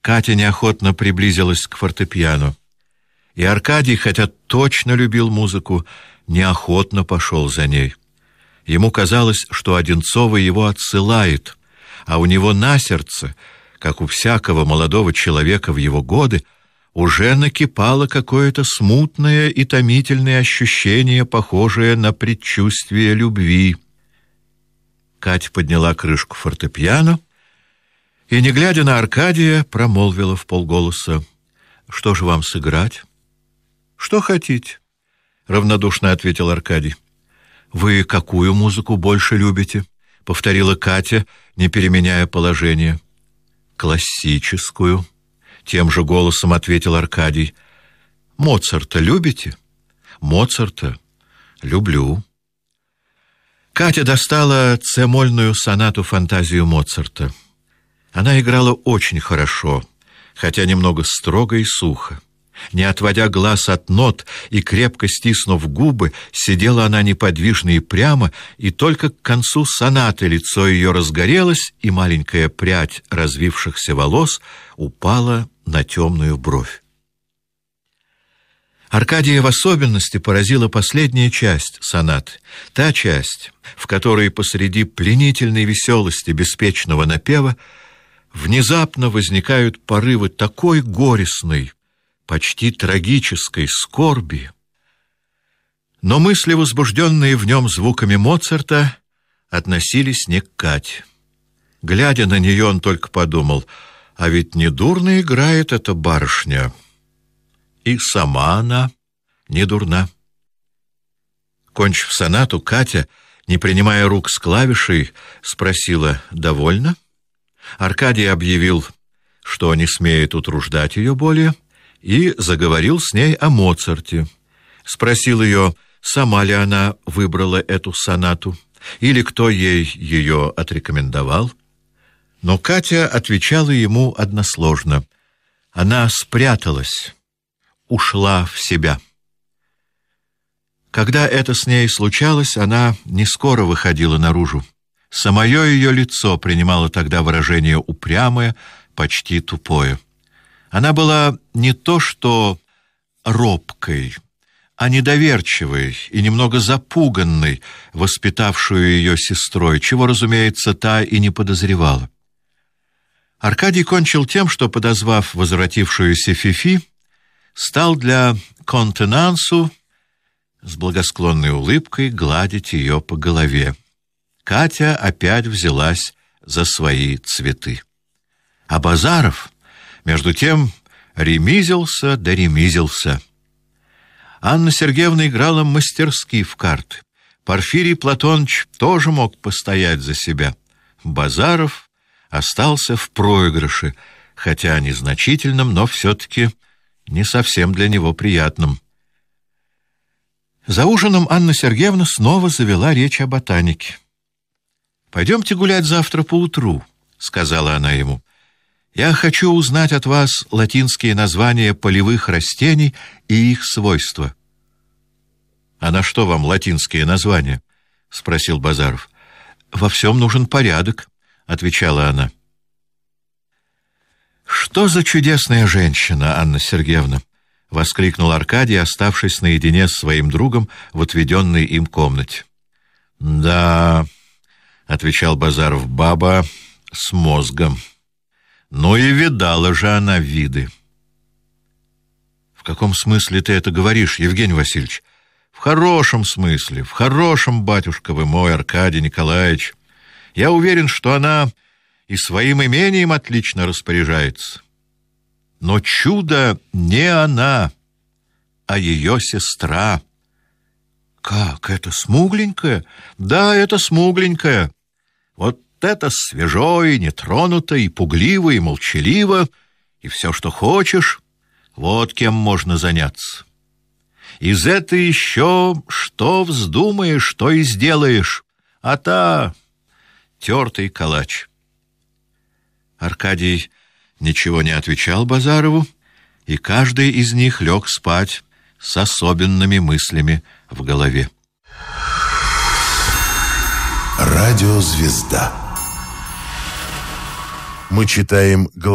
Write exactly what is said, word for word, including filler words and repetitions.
Катя неохотно приблизилась к фортепиано. И Аркадий, хотя точно любил музыку, неохотно пошел за ней. Ему казалось, что Одинцова его отсылает, а у него на сердце, как у всякого молодого человека в его годы, уже накипало какое-то смутное и томительное ощущение, похожее на предчувствие любви. Катя подняла крышку фортепиано и, не глядя на Аркадия, промолвила вполголоса: «Что же вам сыграть?» «Что хотите», — равнодушно ответил Аркадий. «Вы какую музыку больше любите?» — повторила Катя, не переменяя положение. «Классическую», — тем же голосом ответил Аркадий. «Моцарта любите?» «Моцарта люблю». Катя достала цемольную сонату-фантазию Моцарта. Она играла очень хорошо, хотя немного строго и сухо. Не отводя глаз от нот и крепко стиснув губы, сидела она неподвижно и прямо, и только к концу сонаты лицо ее разгорелось, и маленькая прядь развившихся волос упала на темную бровь. Аркадия в особенности поразила последняя часть сонаты, та часть, в которой посреди пленительной веселости беспечного напева внезапно возникают порывы такой горестной, почти трагической скорби. Но мысли, возбужденные в нем звуками Моцарта, относились не к Кате. Глядя на нее, он только подумал: а ведь недурно играет эта барышня. И сама она не дурна. Кончив сонату, Катя, не принимая рук с клавишей, спросила: «Довольно?» Аркадий объявил, что не смеет утруждать ее более, и заговорил с ней о Моцарте. Спросил ее, сама ли она выбрала эту сонату, или кто ей ее отрекомендовал. Но Катя отвечала ему односложно. Она спряталась, ушла в себя. Когда это с ней случалось, она не скоро выходила наружу. Самое ее лицо принимало тогда выражение упрямое, почти тупое. Она была не то что робкой, а недоверчивой и немного запуганной, воспитавшую ее сестрой, чего, разумеется, та и не подозревала. Аркадий кончил тем, что, подозвав возвратившуюся Фифи, стал для контенансу с благосклонной улыбкой гладить ее по голове. Катя опять взялась за свои цветы. А Базаров, между тем, ремизился да ремизился. Анна Сергеевна играла мастерски в карты. Порфирий Платоныч тоже мог постоять за себя. Базаров остался в проигрыше, хотя незначительном, но все-таки не совсем для него приятным. За ужином Анна Сергеевна снова завела речь о ботанике. «Пойдемте гулять завтра поутру», — сказала она ему. «Я хочу узнать от вас латинские названия полевых растений и их свойства». «А на что вам латинские названия?» — спросил Базаров. «Во всем нужен порядок», — отвечала она. «Что за чудесная женщина, Анна Сергеевна!» — воскликнул Аркадий, оставшись наедине с своим другом в отведенной им комнате. «Да», — отвечал Базаров, — «баба с мозгом. Ну и видала же она виды». «В каком смысле ты это говоришь, Евгений Васильевич?» «В хорошем смысле, в хорошем, батюшка вы мой, Аркадий Николаевич. Я уверен, что она и своим имением отлично распоряжается. Но чудо не она, а ее сестра». «Как, это смугленькая?» «Да, это смугленькая. Вот это свежо и нетронуто, и пугливо, и молчаливо, и все, что хочешь. Вот кем можно заняться. Из этой еще что вздумаешь, что и сделаешь, а та тертый калач». Аркадий ничего не отвечал Базарову, и каждый из них лег спать с особенными мыслями в голове. Радиозвезда. Мы читаем